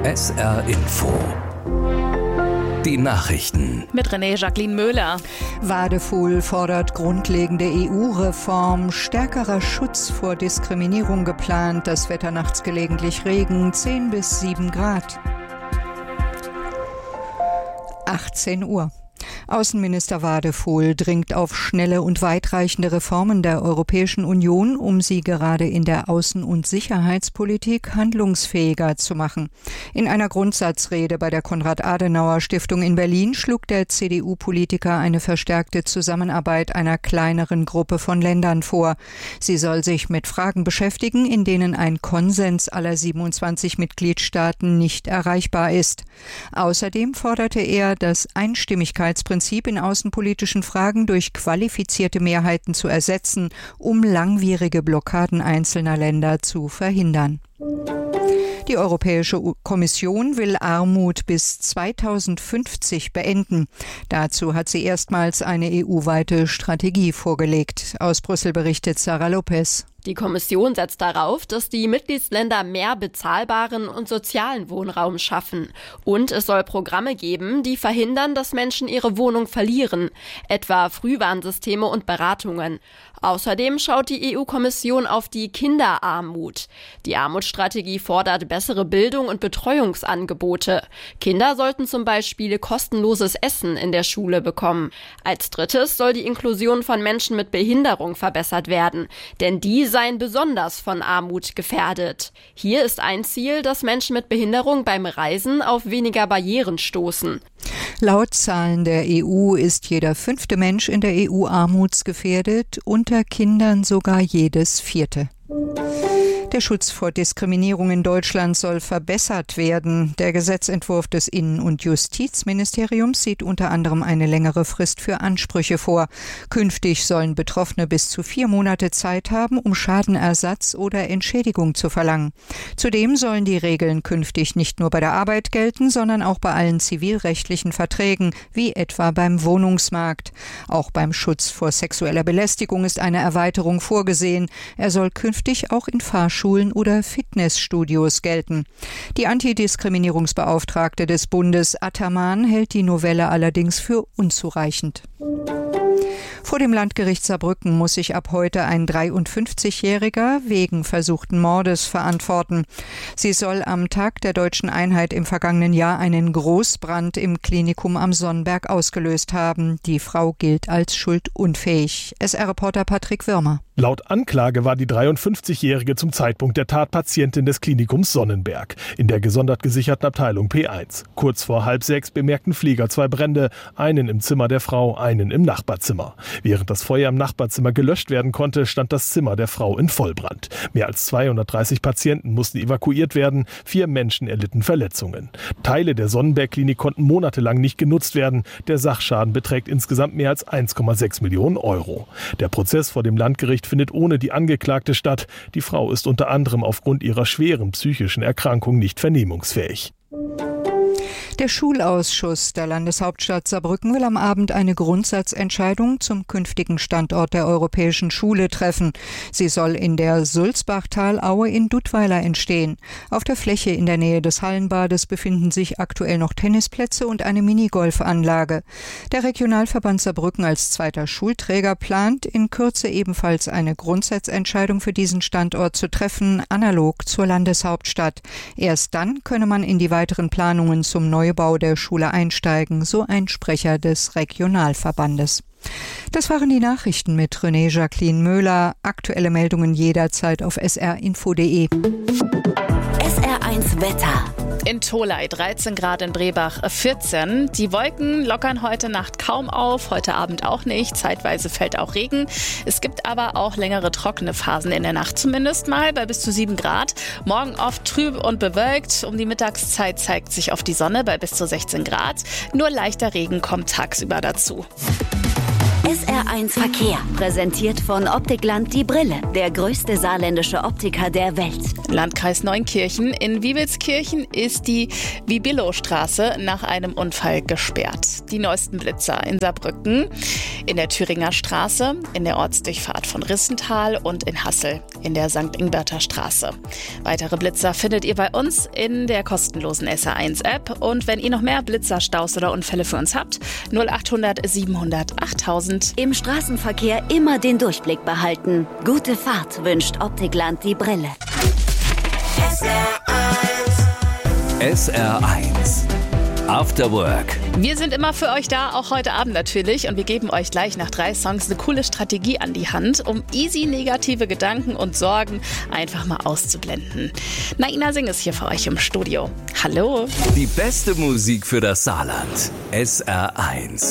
SR Info. Die Nachrichten. Mit Jacqueline Möhler. Wadefuhl fordert grundlegende EU-Reform, stärkerer Schutz vor Diskriminierung geplant, das Wetter nachts gelegentlich Regen, 10 bis 7 Grad. 18 Uhr. Außenminister Wadefuhl dringt auf schnelle und weitreichende Reformen der Europäischen Union, um sie gerade in der Außen- und Sicherheitspolitik handlungsfähiger zu machen. In einer Grundsatzrede bei der Konrad-Adenauer-Stiftung in Berlin schlug der CDU-Politiker eine verstärkte Zusammenarbeit einer kleineren Gruppe von Ländern vor. Sie soll sich mit Fragen beschäftigen, in denen ein Konsens aller 27 Mitgliedstaaten nicht erreichbar ist. Außerdem forderte er, das Einstimmigkeitsprinzip in außenpolitischen Fragen durch qualifizierte Mehrheiten zu ersetzen, um langwierige Blockaden einzelner Länder zu verhindern. Die Europäische Kommission will Armut bis 2050 beenden. Dazu hat sie erstmals eine EU-weite Strategie vorgelegt. Aus Brüssel berichtet Sarah Lopez. Die Kommission setzt darauf, dass die Mitgliedsländer mehr bezahlbaren und sozialen Wohnraum schaffen. Und es soll Programme geben, die verhindern, dass Menschen ihre Wohnung verlieren, etwa Frühwarnsysteme und Beratungen. Außerdem schaut die EU-Kommission auf die Kinderarmut. Die Armutsstrategie fordert bessere Bildung und Betreuungsangebote. Kinder sollten zum Beispiel kostenloses Essen in der Schule bekommen. Als drittes soll die Inklusion von Menschen mit Behinderung verbessert werden, denn die seien besonders von Armut gefährdet. Hier ist ein Ziel, dass Menschen mit Behinderung beim Reisen auf weniger Barrieren stoßen. Laut Zahlen der EU ist jeder 5. Mensch in der EU armutsgefährdet, unter Kindern sogar jedes 4. Der Schutz vor Diskriminierung in Deutschland soll verbessert werden. Der Gesetzentwurf des Innen- und Justizministeriums sieht unter anderem eine längere Frist für Ansprüche vor. Künftig sollen Betroffene bis zu 4 Monate Zeit haben, um Schadenersatz oder Entschädigung zu verlangen. Zudem sollen die Regeln künftig nicht nur bei der Arbeit gelten, sondern auch bei allen zivilrechtlichen Verträgen, wie etwa beim Wohnungsmarkt. Auch beim Schutz vor sexueller Belästigung ist eine Erweiterung vorgesehen. Er soll künftig auch in Fahrschulen oder Fitnessstudios gelten. Die Antidiskriminierungsbeauftragte des Bundes Ataman hält die Novelle allerdings für unzureichend. Vor dem Landgericht Saarbrücken muss sich ab heute ein 53-Jähriger wegen versuchten Mordes verantworten. Sie soll am Tag der Deutschen Einheit im vergangenen Jahr einen Großbrand im Klinikum am Sonnenberg ausgelöst haben. Die Frau gilt als schuldunfähig. SR-Reporter Patrick Würmer. Laut Anklage war die 53-Jährige zum Zeitpunkt der Tat Patientin des Klinikums Sonnenberg in der gesondert gesicherten Abteilung P1. Kurz vor 5:30 bemerkten Flieger 2 Brände, einen im Zimmer der Frau, einen im Nachbarzimmer. Während das Feuer im Nachbarzimmer gelöscht werden konnte, stand das Zimmer der Frau in Vollbrand. Mehr als 230 Patienten mussten evakuiert werden, 4 Menschen erlitten Verletzungen. Teile der Sonnenberg-Klinik konnten monatelang nicht genutzt werden. Der Sachschaden beträgt insgesamt mehr als 1,6 Millionen Euro. Der Prozess vor dem Landgericht findet ohne die Angeklagte statt. Die Frau ist unter anderem aufgrund ihrer schweren psychischen Erkrankung nicht vernehmungsfähig. Der Schulausschuss der Landeshauptstadt Saarbrücken will am Abend eine Grundsatzentscheidung zum künftigen Standort der Europäischen Schule treffen. Sie soll in der Sulzbachtalaue in Duttweiler entstehen. Auf der Fläche in der Nähe des Hallenbades befinden sich aktuell noch Tennisplätze und eine Minigolfanlage. Der Regionalverband Saarbrücken als zweiter Schulträger plant, in Kürze ebenfalls eine Grundsatzentscheidung für diesen Standort zu treffen, analog zur Landeshauptstadt. Erst dann könne man in die weiteren Planungen zum Neubau der Schule einsteigen, so ein Sprecher des Regionalverbandes. Das waren die Nachrichten mit Jacqueline Möhler. Aktuelle Meldungen jederzeit auf srinfo.de. SR1 Wetter. In Tholey 13 Grad, in Brebach 14. Die Wolken lockern heute Nacht kaum auf, heute Abend auch nicht. Zeitweise fällt auch Regen. Es gibt aber auch längere trockene Phasen in der Nacht zumindest mal bei bis zu 7 Grad. Morgen oft trüb und bewölkt. Um die Mittagszeit zeigt sich oft die Sonne bei bis zu 16 Grad. Nur leichter Regen kommt tagsüber dazu. SR1 Verkehr, präsentiert von Optikland Die Brille, der größte saarländische Optiker der Welt. Landkreis Neunkirchen. In Wiewelskirchen ist die Wibilowstraße nach einem Unfall gesperrt. Die neuesten Blitzer in Saarbrücken, in der Thüringer Straße, in der Ortsdurchfahrt von Rissenthal und in Hassel in der St. Ingberter Straße. Weitere Blitzer findet ihr bei uns in der kostenlosen SR1-App. Und wenn ihr noch mehr Blitzer, Staus oder Unfälle für uns habt, 0800 700 8000. Im Straßenverkehr immer den Durchblick behalten. Gute Fahrt wünscht Optikland Die Brille. SR1 After Work. Wir sind immer für euch da, auch heute Abend natürlich. Und wir geben euch gleich nach 3 Songs eine coole Strategie an die Hand, um easy negative Gedanken und Sorgen einfach mal auszublenden. Naina Singh ist hier für euch im Studio. Hallo. Die beste Musik für das Saarland. SR1.